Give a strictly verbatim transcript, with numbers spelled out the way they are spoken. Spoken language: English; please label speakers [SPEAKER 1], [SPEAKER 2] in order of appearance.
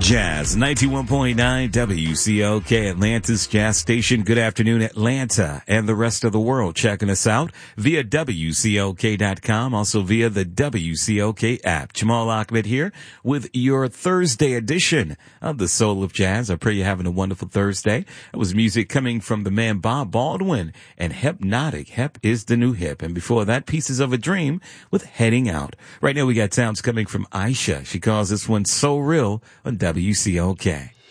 [SPEAKER 1] Jazz, ninety-one point nine W C O K, Atlanta's Jazz Station. Good afternoon, Atlanta and the rest of the world. Checking us out via W C O K dot com, also via the W C O K app. Jamal Ahmed here with your Thursday edition of the Soul of Jazz. I pray you're having a wonderful Thursday. It was music coming from the man Bob Baldwin and Hypnotic. Hep is the new hip. And before that, Pieces of a Dream with Heading Out. Right now we got sounds coming from Aisha. She calls this one So Real on W C O K.